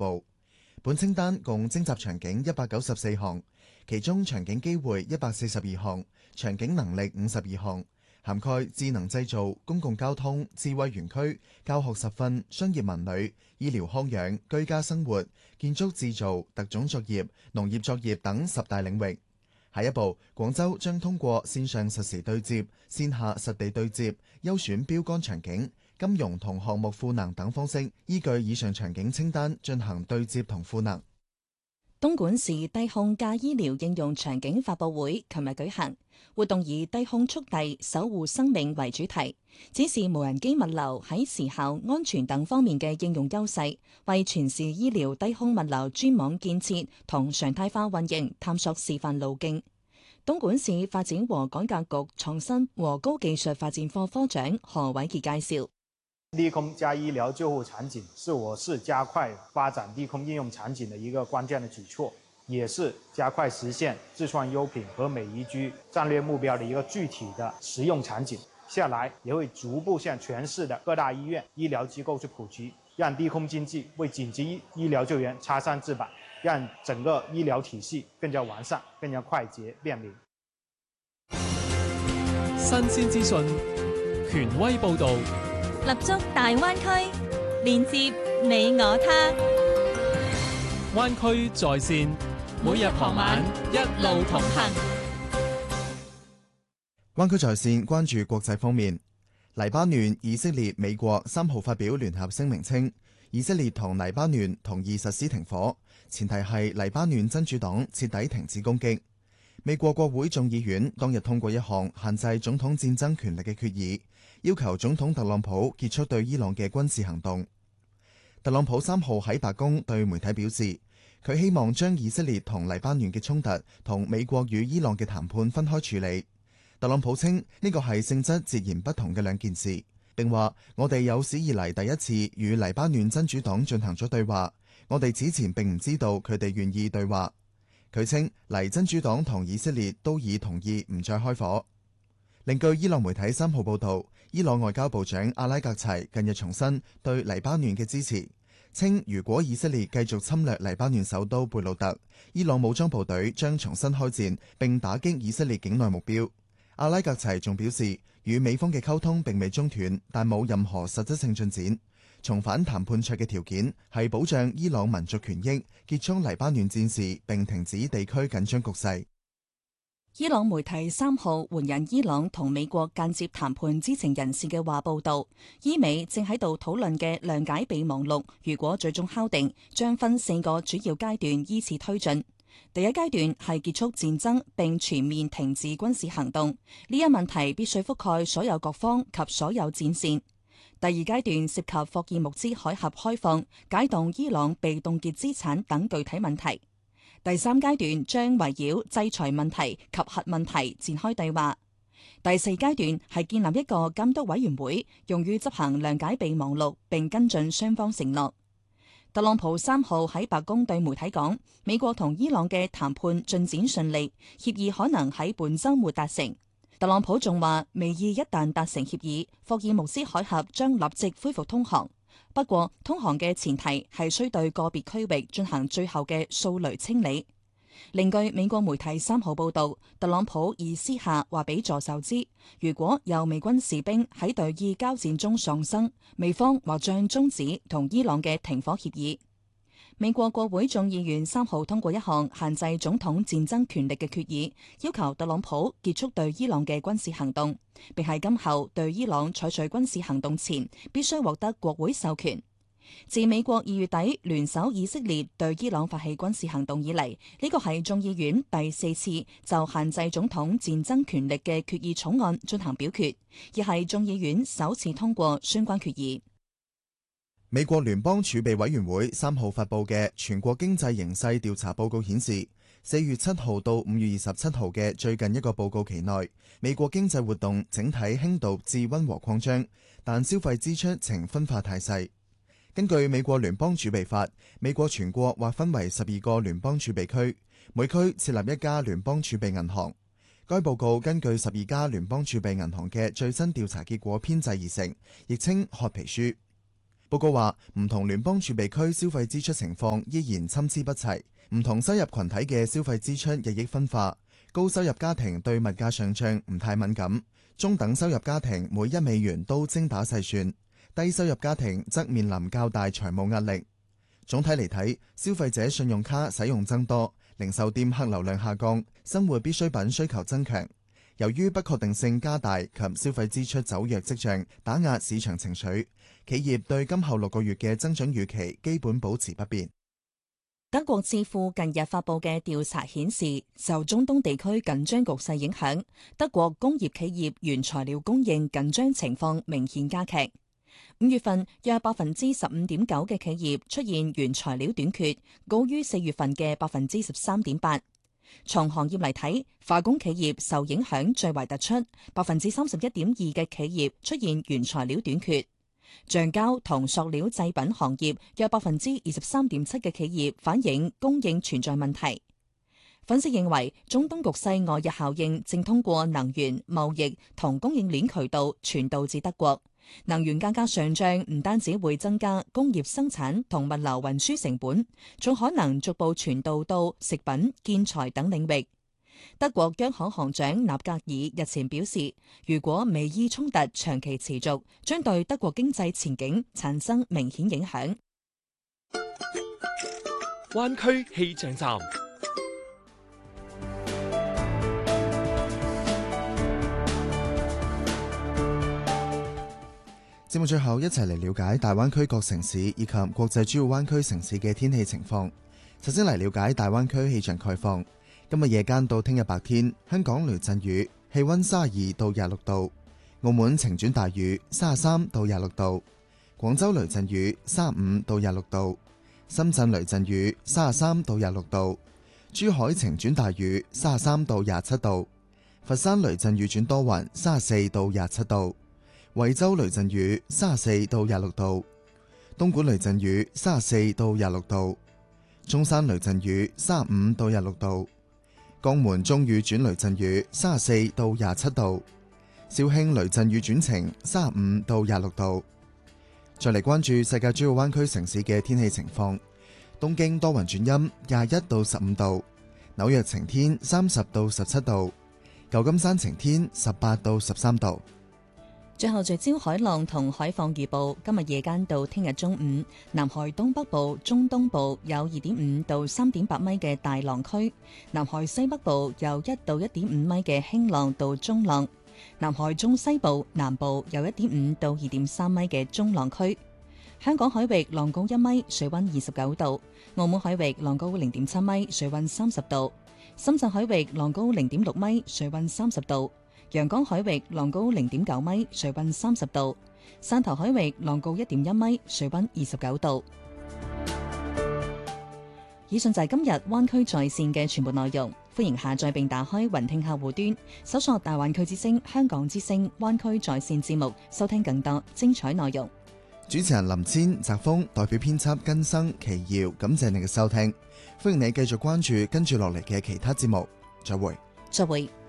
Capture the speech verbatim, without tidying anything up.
部。本清單共徵集場景一百九十四項，其中場景機會一百四十二項，場景能力五十二項，涵蓋智能製造、公共交通、智慧園區、教學實訓、商業文旅、醫療康養、居家生活、建築製造、特種作業、農業作業等十大領域。下一步，廣州將通過線上實時對接、線下實地對接、優選標杆場景、金融同項目賦能等方式，依據以上場景清單進行對接同賦能。 東莞市低空加醫療應用場景發佈會琴日舉行，活動以低空速遞守護生命為主題，展示無人機物流喺時效、安全等方面嘅應用優勢，為全市醫療低空物流專網建設同常態化運營探索示範路徑。東莞市發展和改革局創新和高技術發展科科長何偉傑介紹。 低空加醫療救護場景是我市加快發展低空應用場景的一個關鍵的舉措，也是加快實現自創優品和美宜居戰略目標的一個具體的實用場景。下來也會逐步向全市的各大醫院、醫療機構去普及，讓低空經濟為緊急醫療救援插上翅膀，讓整個醫療體系更加完善、更加快捷便利。 新鮮資訊，權威報導。 立足大灣區，連接你我他。 灣區在線，每日傍晚一路同行。 灣區在線關注國際方面，黎巴嫩、以色列、美國三號發表聯合聲明稱，以色列同黎巴嫩同意實施停火，前提係黎巴嫩真主黨徹底停止攻擊。美國國會眾議院當日通過一項限制總統戰爭權力嘅決議，要求總統特朗普結束對伊朗嘅軍事行動。特朗普三號喺白宮對媒體表示，佢希望將以色列同黎巴嫩嘅衝突同美國與伊朗嘅談判分開處理。特朗普稱呢個係性質截然不同嘅兩件事，並話我哋有史以嚟第一次與黎巴嫩真主黨進行咗對話，我哋此前並唔知道佢哋願意對話。佢稱黎真主黨同以色列都已同意唔再開火。另據伊朗媒體三號報道，伊朗外交部長阿拉格齊近日重申對黎巴嫩嘅支持，稱如果以色列繼續侵略黎巴嫩首都貝魯特，伊朗武裝部隊將重新開戰並打擊以色列境內目標。阿拉格齊仲表示，與美方嘅溝通並未中斷，但冇任何實質性進展。重返談判桌嘅條件係保障伊朗民族權益，結束黎巴嫩戰事並停止地區緊張局勢。 伊朗媒體三號援引伊朗同美國間接談判知情人士嘅話報道，伊美正喺度討論嘅諒解備忘錄，如果最終敲定，將分四個主要階段依次推進。第一階段係結束戰爭並全面停止軍事行動，呢一問題必須覆蓋所有各方及所有戰線。第二階段涉及霍爾木茲海峽開放、解凍伊朗被凍結資產等具體問題。第三階段將圍繞制裁問題及核問題展開對話。第四階段係建立一個監督委員會，用於執行諒解備忘錄並跟進雙方承諾。特朗普三號喺白宮對媒體講，美國同伊朗嘅談判進展順利，協議可能喺本週末達成。特朗普仲話，美伊一旦達成協議，霍爾木茲海峽將立即恢復通航。不過，通航嘅前提係需對個別區域進行最後嘅掃雷清理。另據美國媒體三號報導，特朗普已私下話俾助手知，如果有美軍士兵喺對伊交戰中喪生，美方或將終止同伊朗嘅停火協議。美國國會眾議院三號通過一項限制總統戰爭權力嘅決議，要求特朗普結束對伊朗嘅軍事行動，並喺今後對伊朗採取軍事行動前必須獲得國會授權。自美國二月底聯手以色列對伊朗發起軍事行動以嚟，呢個係眾議院第四次就限制總統戰爭權力嘅決議草案進行表決，亦係眾議院首次通過相關決議。 美國聯邦儲備委員會三號發佈嘅全國經濟形勢調查報告顯示，四月七號到五月二十七號嘅最近一個報告期內，美國經濟活動整體輕度至溫和擴張，但消費支出呈分化態勢。根據美國聯邦儲備法，美國全國劃分為十二個聯邦儲備區，每區設立一家聯邦儲備銀行。該報告根據十二家聯邦儲備銀行嘅最新調查結果編製而成，亦稱褐皮書。 報告話，唔同聯邦儲備區消費支出情況依然參差不齊，唔同收入群體嘅消費支出日益分化。高收入家庭對物價上漲唔太敏感，中等收入家庭每一美元都精打細算，低收入家庭則面臨較大財務壓力。總體嚟睇，消費者信用卡使用增多，零售店客流量下降，生活必需品需求增強。由於不確定性加大及消費支出走弱跡象打壓市場情緒，企業對今後六個月嘅增長預期基本保持不變。 德國智庫近日發布嘅調查顯示，受中東地區緊張局勢影響，德國工業企業原材料供應緊張情況明顯加劇。五月份約百分之十五點九嘅企業出現原材料短缺，高於四月份嘅百分之十三點八。從行業嚟睇，化工企業受影響最為突出，百分之三十一點二嘅企業出現原材料短缺。橡膠同塑料製品行業約百分之二十三點七嘅企業反映供應存在問題。分析認為，中東局勢外溢效應正通過能源、貿易同供應鏈渠道傳導至德國。能源價格上漲唔單止會增加工業生產同物流運輸成本，仲可能逐步傳導到食品、建材等領域。德國央行行長納格爾日前表示，如果美伊衝突長期持續，將對德國經濟前景產生明顯影響。 灣區氣象站。 節目最後一齊嚟了解大灣區各城市以及國際主要灣區城市嘅天氣情況。首先嚟了解大灣區氣象概況。今日夜間到聽日白天，香港雷陣雨，氣溫三十二到廿六度；澳門晴轉大雨，三十三到廿六度；廣州雷陣雨，三十五到廿六度；深圳雷陣雨，三十三到廿六度；珠海晴轉大雨，三十三到廿七度；佛山雷陣雨轉多雲，三十四到廿七度；惠州雷陣雨，三十四到廿六度；東莞雷陣雨，三十四到廿六度；中山雷陣雨，三十五到廿六度；江門中雨轉雷陣雨，三十四到廿七度；肇慶雷陣雨轉晴，三十五到廿六度。再嚟關注世界主要灣區城市嘅天氣情況。東京多雲轉陰，廿一到十五度；紐約晴天，三十到十七度；舊金山晴天，十八到十三度。 最後聚焦海浪同海況預報。今日夜間到聽日中午，南海東北部、中東部有二點五到三點八米嘅大浪區，南海西北部有一到一點五米嘅輕浪到中浪，南海中西部、南部有一點五到二點三米嘅中浪區。香港海域浪高一米，水溫二十九度；澳門海域浪高零點七米，水溫三十度；深圳海域浪高零點六米，水溫三十度。陽江海域浪高零點九米，水溫三十度；汕頭海域浪高一點一米，水溫二十九度。以上就係今日灣區在線嘅全部內容，歡迎下載並打開雲聽客戶端，搜索大灣區之聲、香港之聲、灣區在線節目，收聽更多精彩內容。 主持人林千、澤峰代表編輯根生、奇耀，感謝你嘅收聽，歡迎你繼續關注跟住落嚟嘅其他節目，再會。 再會。